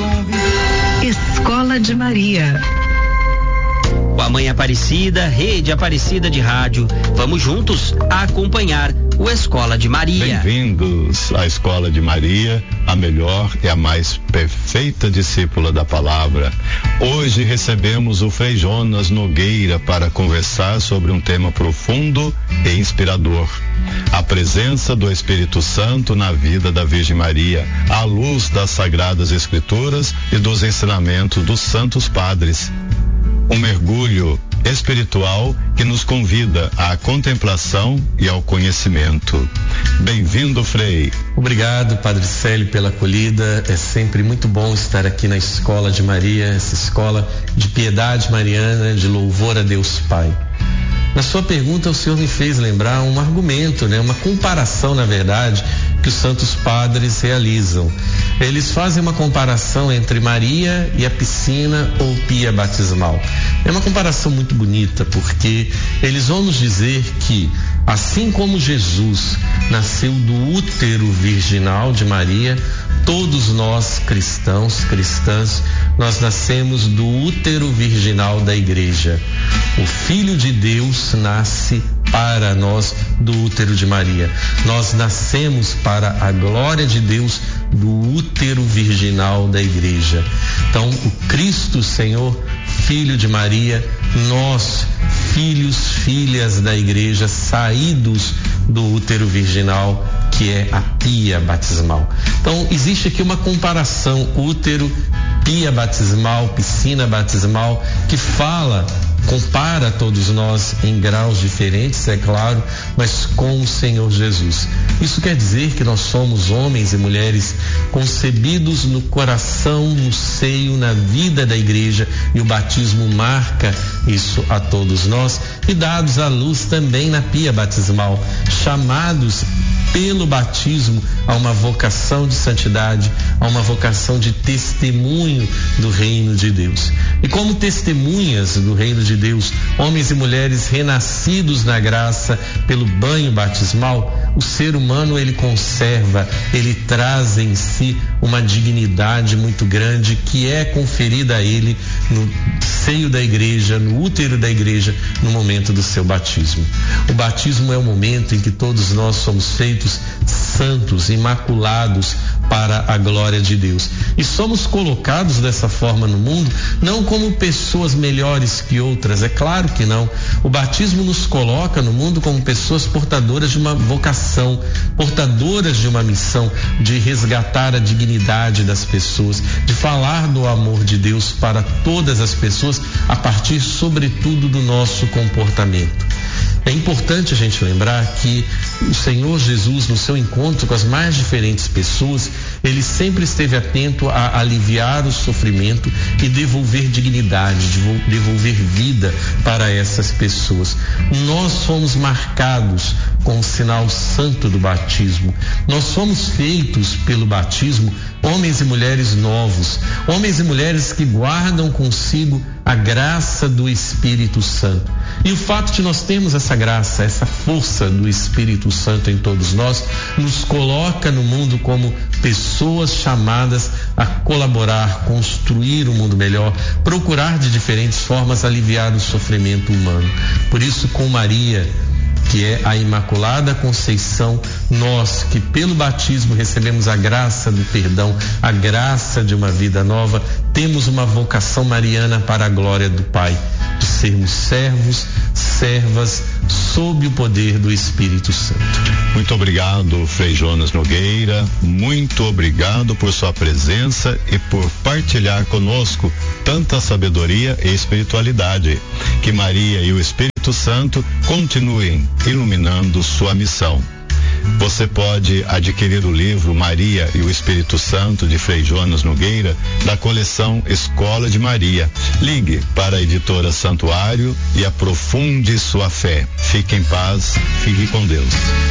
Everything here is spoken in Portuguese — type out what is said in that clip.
Escola de Maria. Com a Mãe Aparecida, Rede Aparecida de Rádio, vamos juntos a acompanhar o Escola de Maria. Bem-vindos à Escola de Maria, a melhor e a mais perfeita discípula da palavra. Hoje recebemos o Frei Jonas Nogueira para conversar sobre um tema profundo e inspirador: a presença do Espírito Santo na vida da Virgem Maria, à luz das Sagradas Escrituras e dos ensinamentos dos Santos Padres. Um mergulho espiritual que nos convida à contemplação e ao conhecimento. Bem-vindo, Frei. Obrigado, Padre Célio, pela acolhida. É sempre muito bom estar aqui na Escola de Maria, essa escola de piedade mariana, de louvor a Deus Pai. Na sua pergunta, o senhor me fez lembrar um argumento, uma comparação, na verdade, que os santos padres realizam. Eles fazem uma comparação entre Maria e a piscina ou pia batismal. É uma comparação muito bonita, porque eles vão nos dizer que, assim como Jesus nasceu do útero virginal de Maria, todos nós cristãs, nós nascemos do útero virginal da Igreja. O Filho de Deus nasce para nós do útero de Maria. Nós nascemos para a glória de Deus do útero virginal da Igreja. Então, o Cristo Senhor, Filho de Maria, nós, filhas da Igreja, saídos do útero virginal, que é a pia batismal. Então, existe aqui uma comparação: útero, pia batismal, piscina batismal, que compara todos nós em graus diferentes, é claro, mas com o Senhor Jesus. Isso quer dizer que nós somos homens e mulheres concebidos no coração, no seio, na vida da Igreja, e o batismo marca isso a todos nós, e dados à luz também na pia batismal, chamados pelo batismo a uma vocação de santidade, a uma vocação de testemunho do reino de Deus. E como testemunhas do reino de Deus, homens e mulheres renascidos na graça pelo banho batismal, o ser humano ele traz em si uma dignidade muito grande que é conferida a ele no seio da Igreja, no útero da Igreja, no momento do seu batismo. O batismo é o momento em que todos nós somos feitos santos, imaculados para a glória de Deus. E somos colocados dessa forma no mundo, não como pessoas melhores que outras, é claro que não. O batismo nos coloca no mundo como pessoas portadoras de uma vocação, portadoras de uma missão, de resgatar a dignidade das pessoas, de falar do amor de Deus para todas as pessoas, a partir, sobretudo, do nosso comportamento. É importante a gente lembrar que o Senhor Jesus, no seu encontro com as mais diferentes pessoas, ele sempre esteve atento a aliviar o sofrimento e devolver dignidade, devolver vida para essas pessoas. Nós somos marcados com o sinal santo do batismo. Nós somos feitos pelo batismo homens e mulheres novos, homens e mulheres que guardam consigo a graça do Espírito Santo. E o fato de nós termos essa graça, essa força do Espírito Santo em todos nós, nos coloca no mundo como pessoas chamadas a colaborar, construir um mundo melhor, procurar de diferentes formas aliviar o sofrimento humano. Por isso, com Maria, que é a Imaculada Conceição, nós que pelo batismo recebemos a graça do perdão, a graça de uma vida nova, temos uma vocação mariana para a glória do Pai, de sermos servas sob o poder do Espírito Santo. Muito obrigado, Frei Jonas Nogueira, muito obrigado por sua presença e por partilhar conosco tanta sabedoria e espiritualidade. Que Maria e o Espírito Santo continuem iluminando sua missão. Você pode adquirir o livro Maria e o Espírito Santo, de Frei Jonas Nogueira, da coleção Escola de Maria. Ligue para a editora Santuário e aprofunde sua fé. Fique em paz, fique com Deus.